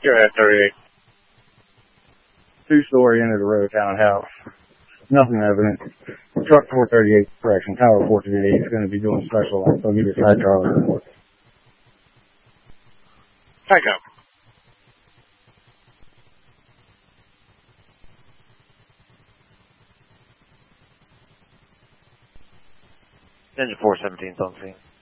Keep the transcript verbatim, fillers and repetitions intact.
Go ahead, thirty-eight. Two-story end of the road townhouse. Nothing evident. Truck four thirty-eight, correction, Tower four thirty-eight is going to be doing special lights. I'll give you a side Charlie report. Thank you. Engine four seventeen is on scene.